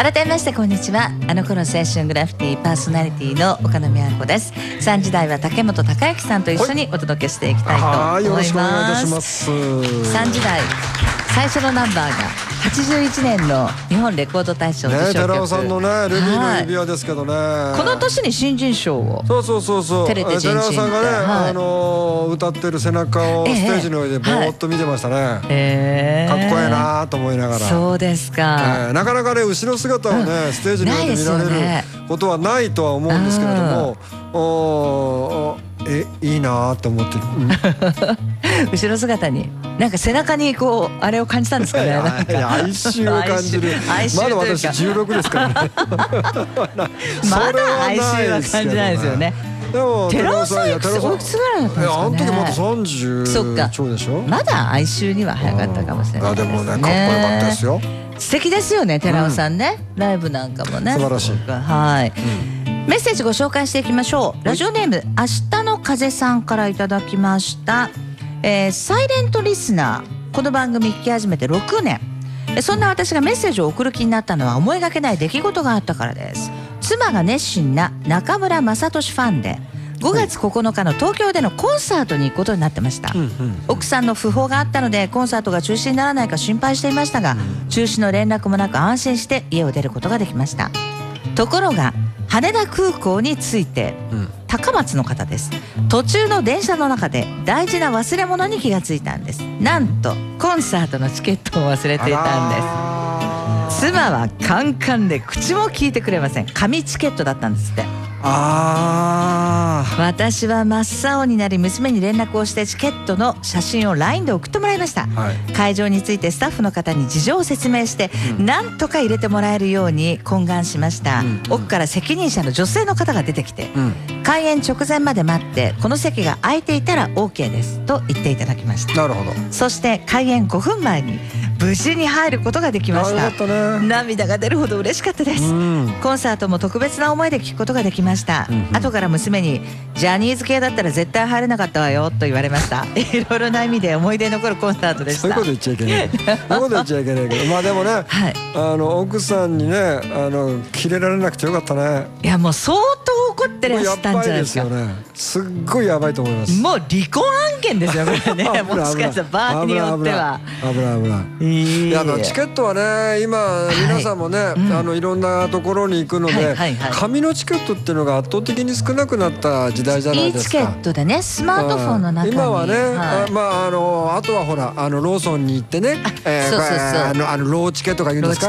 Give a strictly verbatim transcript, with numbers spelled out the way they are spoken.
改めましてこんにちは。あの頃青春グラフィティパーソナリティの岡野美和子です。さんじ台は竹本孝之さんと一緒にお届けしていきたいと思います。 はい、よろしくお願いいたします。 さんじ台最初のナンバーがはちじゅういちねんの日本レコード大賞受賞曲、 ね、寺尾さんのねルビーの指輪ですけどね、はい、 この年に新人賞をそうそうそうそう照れて寺尾さんがね、 はい、 あのー、歌ってる背中をステージに置いてぼーっと見てましたね、えーはい、かっこいいなと思いながら。 そうですか、 えー、なかなかね後ろ姿をね、うん、ステージに置いて見られることはないとは思うんですけれども、うん、おえいいなと思って後ろ姿になんか背中にこうあれを感じたんですかね。なんか哀愁を感じる。まだ私じゅうろくですからね。 まだ哀愁は感じないですよね。 でも寺尾さんいくつおいくつぐらいだったんですかね。 あの時まださんじゅうちょいでしょ。 まだ哀愁には早かったかもしれないですね。 でもねかっこよかったですよ。 素敵ですよね寺尾さんね、ライブなんかもね素晴らしい。 はい。メッセージご紹介していきましょう。ラジオネーム明日の風さんからいただきました。えー、サイレントリスナー、この番組聞き始めてろくねん。そんな私がメッセージを送る気になったのは思いがけない出来事があったからです。妻が熱心な中村雅俊ファンでごがつここのかの東京でのコンサートに行くことになってました、うんうん、奥さんの訃報があったのでコンサートが中止にならないか心配していましたが、うん、中止の連絡もなく安心して家を出ることができました。ところが羽田空港に着いて、うん、高松の方です。途中の電車の中で大事な忘れ物に気がついたんです。なんとコンサートのチケットを忘れていたんです。妻はカンカンで口も聞いてくれません。紙チケットだったんですって。あー、私は真っ青になり娘に連絡をしてチケットの写真を ライン で送ってもらいました、はい、会場についてスタッフの方に事情を説明して、うん、なんとか入れてもらえるように懇願しました、うん、奥から責任者の女性の方が出てきて、うん、開演直前まで待ってこの席が空いていたら オーケー ですと言っていただきました。 なるほど。 そして開演ごふんまえに無事に入ることができました。ね、涙が出るほど嬉しかったです、うん、コンサートも特別な思いで聞くことができました、うんうん、後から娘にジャニーズ系だったら絶対入れなかったわよと言われましたいろいろな意味で思い出に残るコンサートでした。 そういうこと言っちゃいけないそういうこと言っちゃいけないけどまあでもね、はい、あの奥さんにねあのキレられなくてよかったね。 いやもう相当怒ってらっしゃったんじゃないですか。 やばいですよね。すっごいやばいと思います。 もう離婚案件ですよこれねもしかしたら場合によっては危ない危ない。いやあのチケットはね今皆さんもね、はい、あのいろんなところに行くので紙のチケットっていうのが圧倒的に少なくなった時代じゃないですか。 いいチケットでねスマートフォンの中に今はね、はい、あまああのあとはほらあのローソンに行ってね、えー、そうそうそうあのあのローチケとか言うんですか。